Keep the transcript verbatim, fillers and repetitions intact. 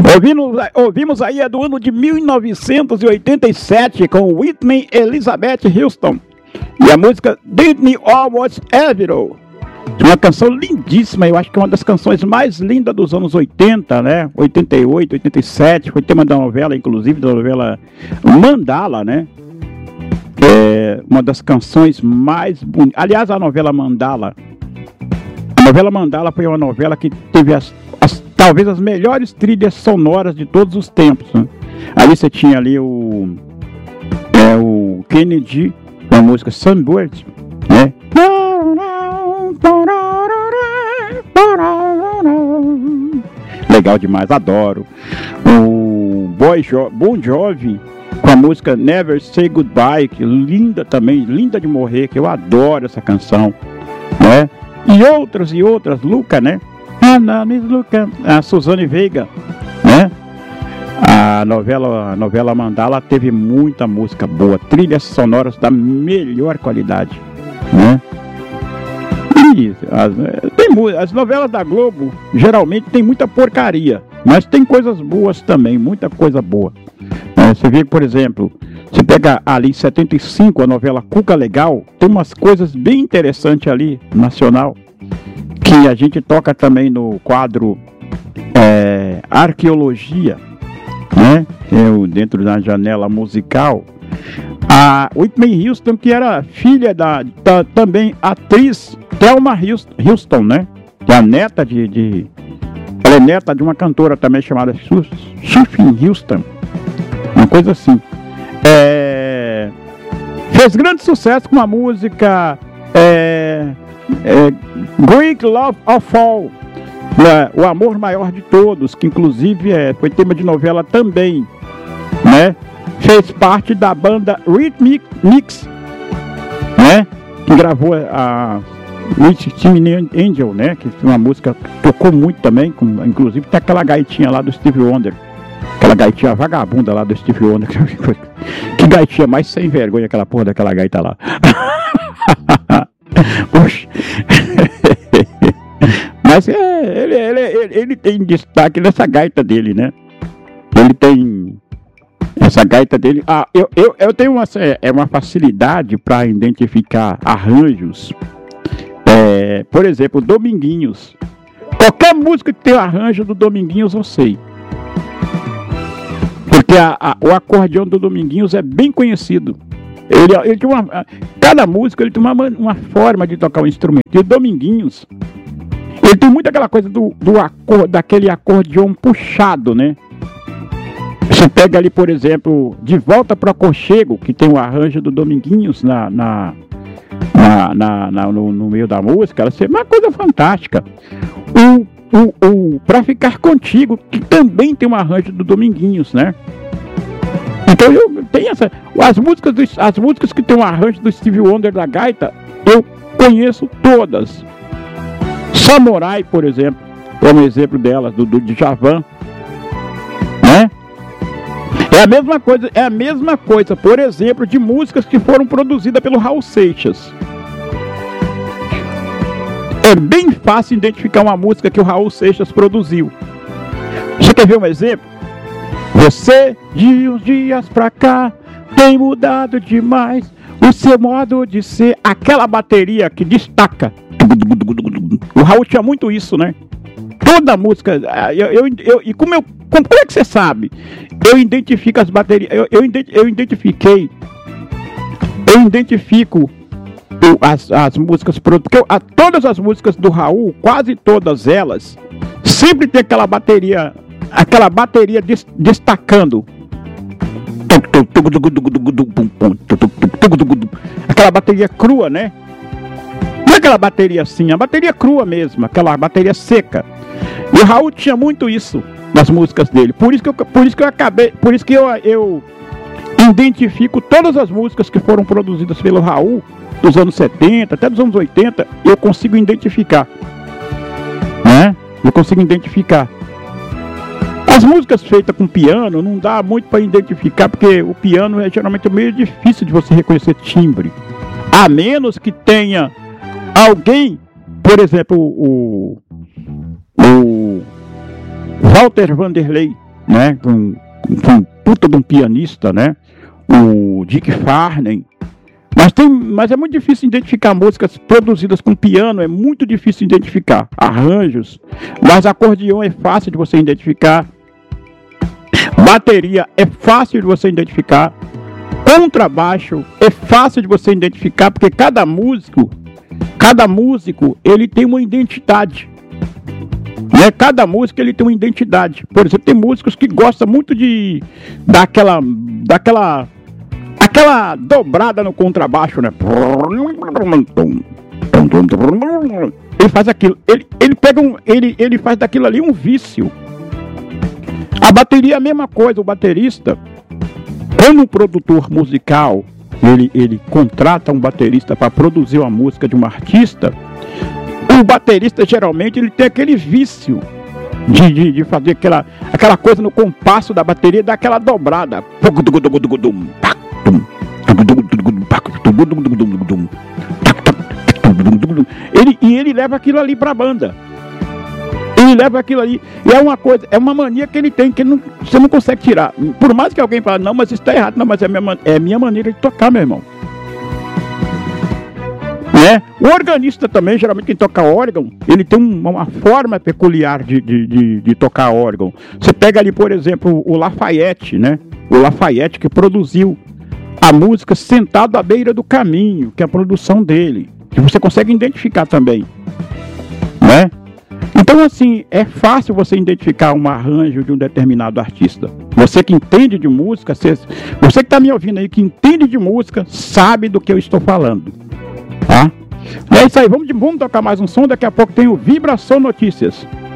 Ouvimos, ouvimos aí é do ano de mil novecentos e oitenta e sete com Whitney Elizabeth Houston e a música Disney Almost Evil. Uma canção lindíssima, eu acho que é uma das canções mais lindas dos anos oitenta, né? oitenta e oito, oitenta e sete, foi tema da novela, inclusive da novela Mandala, né? É uma das canções mais bonitas. Aliás, a novela Mandala, a novela Mandala foi uma novela que teve as, as talvez as melhores trilhas sonoras de todos os tempos, né? Ali você tinha ali o é, o Kennedy com a música Sunbird, né? Legal demais, adoro. O Boy jo Bon Jovi com a música Never Say Goodbye, que linda também, linda de morrer, que eu adoro essa canção, né? E outras e outras, Luca, né? Luca, a Suzane Veiga, né? A novela, a novela Mandala teve muita música boa, trilhas sonoras da melhor qualidade, né? E as, tem, as novelas da Globo geralmente tem muita porcaria, mas tem coisas boas também, muita coisa boa. É, você vê, por exemplo, você pega ali em setenta e cinco a novela Cuca Legal, tem umas coisas bem interessantes ali, nacional, que a gente toca também no quadro é, Arqueologia, né? Eu, dentro da janela musical. A Whitney Houston, que era filha da, da também atriz Thelma Houston, né? Que é a neta de, de... Ela é neta de uma cantora também chamada Sufjan Houston. Uma coisa assim. É... Fez grande sucesso com a música é... É... Great Love of All, né? O Amor Maior de Todos, que inclusive é... foi tema de novela também, né? Fez parte da banda Rhythmic Mix, né? Que gravou a Team Angel, né? Que foi uma música que tocou muito também, com, inclusive tem aquela gaitinha lá do Stevie Wonder, aquela gaitinha vagabunda lá do Stevie Wonder. Que gaitinha mais sem vergonha aquela porra daquela gaita lá. Poxa. Mas é, ele, ele, ele, ele tem destaque nessa gaita dele, né? Ele tem essa gaita dele. Ah, eu, eu, eu tenho uma, é uma facilidade para identificar arranjos. É, por exemplo, Dominguinhos. Qualquer música que tem o arranjo do Dominguinhos eu sei. Porque a, a, o acordeão do Dominguinhos é bem conhecido. Ele, ele tem uma, cada música ele tem uma, uma forma de tocar o instrumento. E o Dominguinhos, ele tem muito aquela coisa do, do acor, daquele acordeão puxado, né? Você pega ali, por exemplo, De Volta para o Aconchego, que tem o arranjo do Dominguinhos na, na, na, na, na no, no meio da música, ela é uma coisa fantástica. O, o, o Pra Ficar Contigo, que também tem um arranjo do Dominguinhos, né? Então eu tenho essa. As músicas, do, as músicas que tem um arranjo do Stevie Wonder da gaita, eu conheço todas. Samurai, por exemplo, é um exemplo delas, do, do Djavan, né? É a mesma coisa, é a mesma coisa, por exemplo, de músicas que foram produzidas pelo Raul Seixas. É bem fácil identificar uma música que o Raul Seixas produziu. Você quer ver um exemplo? Você, de uns dias pra cá, tem mudado demais o seu modo de ser. Aquela bateria que destaca. O Raul tinha muito isso, né? Toda música. Eu, eu, eu, e como eu. Como é que você sabe? Eu identifico as baterias. Eu, eu, eu identifiquei. Eu identifico o, as, as músicas. Porque eu, a, todas as músicas do Raul, quase todas elas, sempre tem aquela bateria. Aquela bateria des, destacando. Aquela bateria crua, né? Não é aquela bateria assim, a bateria crua mesmo, aquela bateria seca. E o Raul tinha muito isso nas músicas dele. Por isso que eu, por isso que eu acabei, por isso que eu, eu identifico todas as músicas que foram produzidas pelo Raul dos anos setenta, até dos anos oitenta, eu consigo identificar, né? Eu consigo identificar. As músicas feitas com piano não dá muito para identificar, porque o piano é geralmente meio difícil de você reconhecer timbre, a menos que tenha alguém, por exemplo, o, o Walter Vanderlei, né? Com, com um puta de um pianista, né? O Dick Farney. Mas, tem, mas é muito difícil identificar músicas produzidas com piano, é muito difícil identificar arranjos, mas acordeão é fácil de você identificar, bateria é fácil de você identificar, contrabaixo é fácil de você identificar, porque cada músico, cada músico, ele tem uma identidade, né? Cada músico ele tem uma identidade. Por exemplo, tem músicos que gostam muito de daquela, daquela Aquela dobrada no contrabaixo, né? Ele faz aquilo. Ele, ele pega um. Ele, ele faz daquilo ali um vício. A bateria é a mesma coisa. O baterista, como um produtor musical, ele, ele contrata um baterista para produzir uma música de um artista. O baterista geralmente ele tem aquele vício de, de, de fazer aquela, aquela coisa no compasso da bateria, dar aquela dobrada. Ele, e ele leva aquilo ali para a banda. Ele leva aquilo ali. E é uma coisa, é uma mania que ele tem, que ele não, você não consegue tirar. Por mais que alguém fale, não, mas isso está errado. Não, mas é minha, é minha maneira de tocar, meu irmão. Né? O organista também, geralmente quem toca órgão, ele tem uma, uma forma peculiar de, de, de, de tocar órgão. Você pega ali, por exemplo, o Lafayette, né? O Lafayette que produziu a música Sentado à Beira do Caminho, que é a produção dele, que você consegue identificar também, né? Então, assim, é fácil você identificar um arranjo de um determinado artista. Você que entende de música, você, você que está me ouvindo aí, que entende de música, sabe do que eu estou falando, tá? E é isso aí, vamos, vamos tocar mais um som, daqui a pouco tem o Vibração Notícias.